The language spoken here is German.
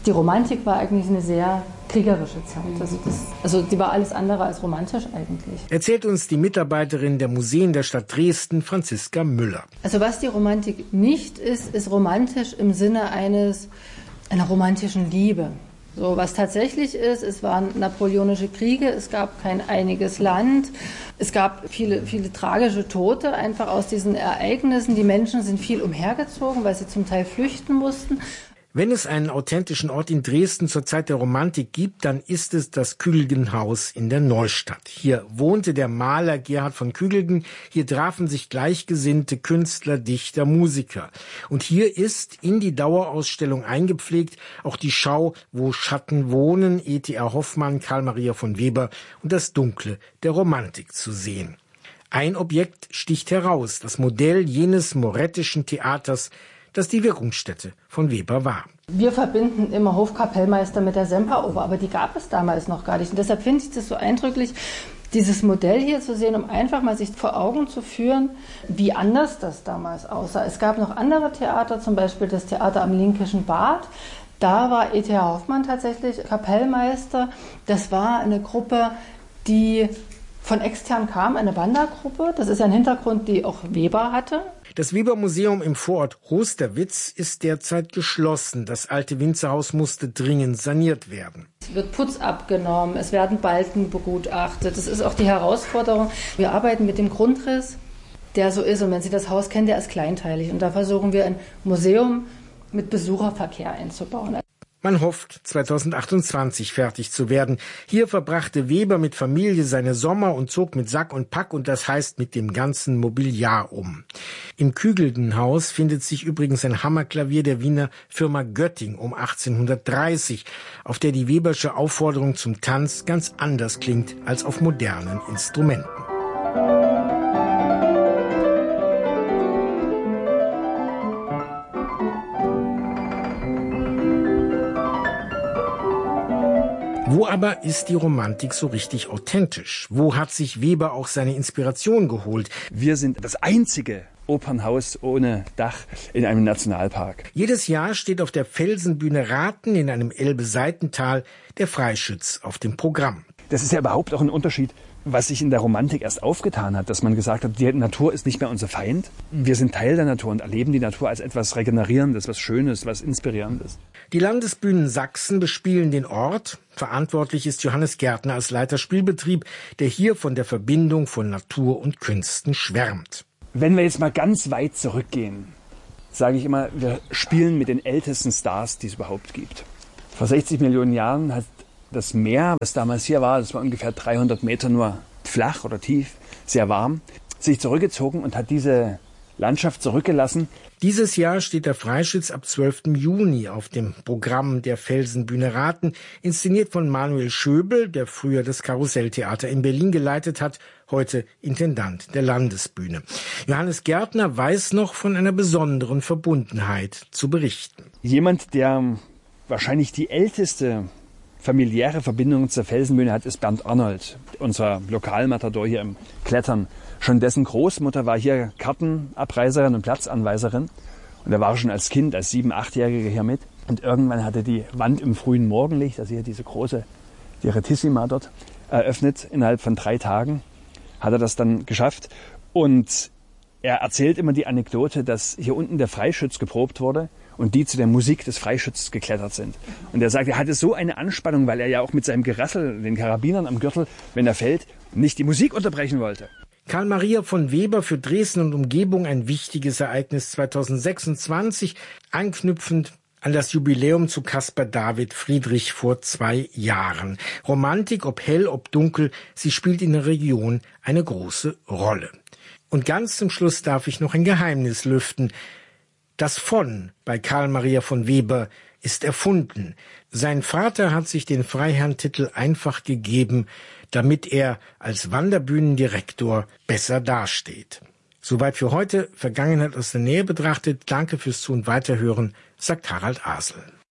Die Romantik war eigentlich eine sehr kriegerische Zeit. Also die war alles andere als romantisch eigentlich. Erzählt uns die Mitarbeiterin der Museen der Stadt Dresden, Franziska Müller. Also was die Romantik nicht ist, ist romantisch im Sinne einer romantischen Liebe. So, was tatsächlich ist, es waren napoleonische Kriege, es gab kein einiges Land, es gab viele tragische Tote einfach aus diesen Ereignissen. Die Menschen sind viel umhergezogen, weil sie zum Teil flüchten mussten. Wenn es einen authentischen Ort in Dresden zur Zeit der Romantik gibt, dann ist es das Kügelgen-Haus in der Neustadt. Hier wohnte der Maler Gerhard von Kügelgen, hier trafen sich gleichgesinnte Künstler, Dichter, Musiker. Und hier ist in die Dauerausstellung eingepflegt auch die Schau Wo Schatten wohnen, E.T.A. Hoffmann, Karl Maria von Weber und das Dunkle der Romantik zu sehen. Ein Objekt sticht heraus, das Modell jenes morettischen Theaters, das die Wirkungsstätte von Weber war. Wir verbinden immer Hofkapellmeister mit der Semperoper, aber die gab es damals noch gar nicht. Und deshalb finde ich das so eindrücklich, dieses Modell hier zu sehen, um einfach mal sich vor Augen zu führen, wie anders das damals aussah. Es gab noch andere Theater, zum Beispiel das Theater am Linkischen Bad. Da war E.T.A. Hoffmann tatsächlich Kapellmeister. Das war eine Gruppe, die von extern kam, eine Wandergruppe. Das ist ein Hintergrund, die auch Weber hatte. Das Weber-Museum im Vorort Hosterwitz ist derzeit geschlossen. Das alte Winzerhaus musste dringend saniert werden. Es wird Putz abgenommen, es werden Balken begutachtet. Das ist auch die Herausforderung. Wir arbeiten mit dem Grundriss, der so ist. Und wenn Sie das Haus kennen, der ist kleinteilig. Und da versuchen wir ein Museum mit Besucherverkehr einzubauen. Man hofft, 2028 fertig zu werden. Hier verbrachte Weber mit Familie seine Sommer und zog mit Sack und Pack, und das heißt mit dem ganzen Mobiliar um. Im Kügelgen-Haus findet sich übrigens ein Hammerklavier der Wiener Firma Götting um 1830, auf der die Webersche Aufforderung zum Tanz ganz anders klingt als auf modernen Instrumenten. Wo aber ist die Romantik so richtig authentisch? Wo hat sich Weber auch seine Inspiration geholt? Wir sind das einzige Opernhaus ohne Dach in einem Nationalpark. Jedes Jahr steht auf der Felsenbühne Rathen in einem Elbe-Seitental der Freischütz auf dem Programm. Das ist ja überhaupt auch ein Unterschied, was sich in der Romantik erst aufgetan hat, dass man gesagt hat, die Natur ist nicht mehr unser Feind. Wir sind Teil der Natur und erleben die Natur als etwas Regenerierendes, was Schönes, was Inspirierendes. Die Landesbühnen Sachsen bespielen den Ort. Verantwortlich ist Johannes Gärtner als Leiter Spielbetrieb, der hier von der Verbindung von Natur und Künsten schwärmt. Wenn wir jetzt mal ganz weit zurückgehen, sage ich immer, wir spielen mit den ältesten Stars, die es überhaupt gibt. Vor 60 Millionen Jahren hat das Meer, was damals hier war, das war ungefähr 300 Meter nur flach oder tief, sehr warm, sich zurückgezogen und hat diese Landschaft zurückgelassen. Dieses Jahr steht der Freischütz ab 12. Juni auf dem Programm der Felsenbühne Rathen, inszeniert von Manuel Schöbel, der früher das Karusselltheater in Berlin geleitet hat, heute Intendant der Landesbühne. Johannes Gärtner weiß noch von einer besonderen Verbundenheit zu berichten. Jemand, der wahrscheinlich die älteste familiäre Verbindung zur Felsenbühne hat, ist Bernd Arnold, unser Lokalmatador hier im Klettern. Schon dessen Großmutter war hier Kartenabreiserin und Platzanweiserin. Und er war schon als Kind, als 7-, 8-Jähriger hier mit. Und irgendwann hatte die Wand im frühen Morgenlicht, also hier diese große Direttissima dort, eröffnet. Innerhalb von 3 Tagen hat er das dann geschafft. Und er erzählt immer die Anekdote, dass hier unten der Freischütz geprobt wurde und die zu der Musik des Freischützes geklettert sind. Und er sagt, er hatte so eine Anspannung, weil er ja auch mit seinem Gerassel, den Karabinern am Gürtel, wenn er fällt, nicht die Musik unterbrechen wollte. Karl Maria von Weber für Dresden und Umgebung ein wichtiges Ereignis 2026, anknüpfend an das Jubiläum zu Caspar David Friedrich vor 2 Jahren. Romantik, ob hell, ob dunkel, sie spielt in der Region eine große Rolle. Und ganz zum Schluss darf ich noch ein Geheimnis lüften. Das von bei Karl Maria von Weber ist erfunden. Sein Vater hat sich den Freiherrentitel einfach gegeben, damit er als Wanderbühnendirektor besser dasteht. Soweit für heute, Vergangenheit aus der Nähe betrachtet. Danke fürs Zu- und Weiterhören, sagt Harald Asel.